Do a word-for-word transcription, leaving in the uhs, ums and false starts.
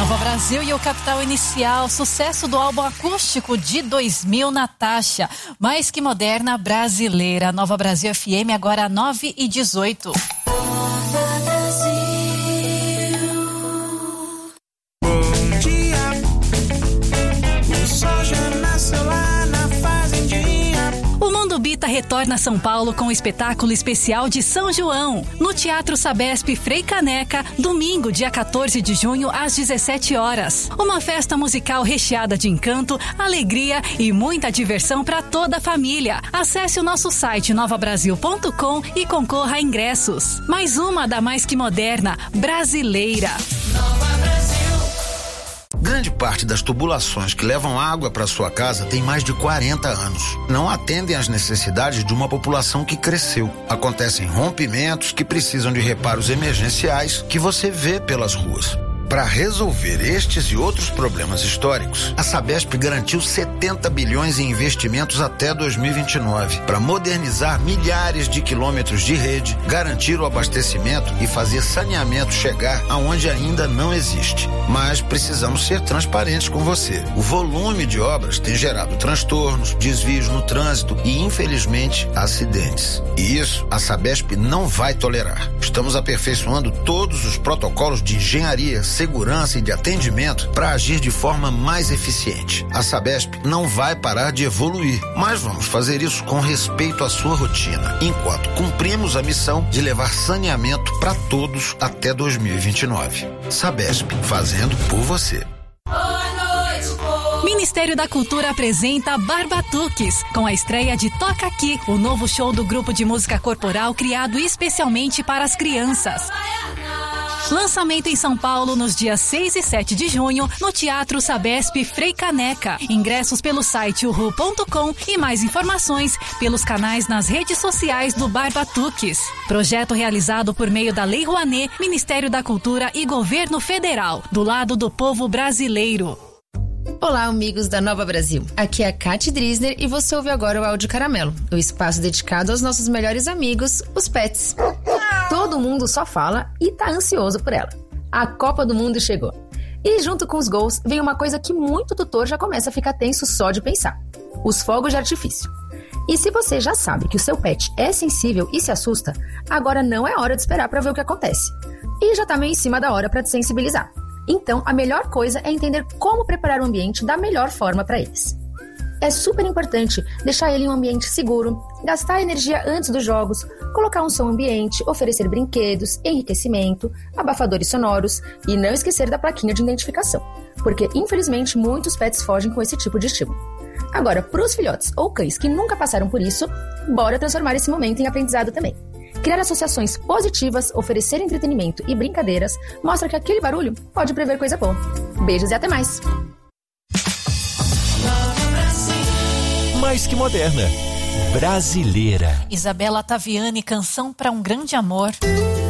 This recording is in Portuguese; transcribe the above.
Nova Brasil e o Capital Inicial, sucesso do álbum acústico de dois mil, Natasha. Mais que moderna, brasileira. Nova Brasil F M, agora nove e dezoito. Bom dia, o sol já nasceu lá na fazendinha. O Mundo Bita retorna a São Paulo com o espetáculo especial de São João, no Teatro Sabesp Frei Caneca, domingo, dia quatorze de junho, às dezessete horas. Uma festa musical recheada de encanto, alegria e muita diversão para toda a família. Acesse o nosso site nova brasil ponto com e concorra a ingressos. Mais uma da Mais Que Moderna, brasileira. Nova Brasil. Grande parte das tubulações que levam água para sua casa tem mais de quarenta anos. Não atendem às necessidades de uma população que cresceu. Acontecem rompimentos que precisam de reparos emergenciais que você vê pelas ruas. Para resolver estes e outros problemas históricos, a Sabesp garantiu setenta bilhões em investimentos até dois mil e vinte e nove para modernizar milhares de quilômetros de rede, garantir o abastecimento e fazer saneamento chegar aonde ainda não existe. Mas precisamos ser transparentes com você. O volume de obras tem gerado transtornos, desvios no trânsito e, infelizmente, acidentes. E isso a Sabesp não vai tolerar. Estamos aperfeiçoando todos os protocolos de engenharia, segurança e de atendimento para agir de forma mais eficiente. A Sabesp não vai parar de evoluir, mas vamos fazer isso com respeito à sua rotina, enquanto cumprimos a missão de levar saneamento para todos até dois mil e vinte e nove. Sabesp, fazendo por você. Ministério da Cultura apresenta Barbatuques, com a estreia de Toca Aqui, o novo show do grupo de música corporal criado especialmente para as crianças. Lançamento em São Paulo nos dias seis e sete de junho, no Teatro Sabesp Frei Caneca. Ingressos pelo site uhu ponto com e mais informações pelos canais nas redes sociais do Barbatuques. Projeto realizado por meio da Lei Rouanet, Ministério da Cultura e Governo Federal, do lado do povo brasileiro. Olá, amigos da Nova Brasil. Aqui é a Kati Drisner e você ouve agora o Áudio Caramelo, o espaço dedicado aos nossos melhores amigos, os pets. Todo mundo só fala e tá ansioso por ela. A Copa do Mundo chegou. E junto com os gols, vem uma coisa que muito tutor já começa a ficar tenso só de pensar: os fogos de artifício. E se você já sabe que o seu pet é sensível e se assusta, agora não é hora de esperar para ver o que acontece. E já tá meio em cima da hora para te sensibilizar. Então, a melhor coisa é entender como preparar o ambiente da melhor forma para eles. É super importante deixar ele em um ambiente seguro, gastar energia antes dos jogos, colocar um som ambiente, oferecer brinquedos, enriquecimento, abafadores sonoros e não esquecer da plaquinha de identificação, porque infelizmente muitos pets fogem com esse tipo de estímulo. Agora, para os filhotes ou cães que nunca passaram por isso, bora transformar esse momento em aprendizado também. Criar associações positivas, oferecer entretenimento e brincadeiras mostra que aquele barulho pode prever coisa boa. Beijos e até mais! Mais que moderna, brasileira. Isabela Taviani, Canção para um Grande Amor.